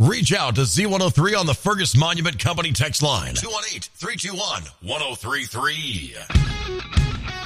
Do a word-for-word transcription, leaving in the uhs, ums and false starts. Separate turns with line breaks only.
Reach out to Z one oh three on the Fergus Monument Company text line, two one eight, three two one, one oh three three.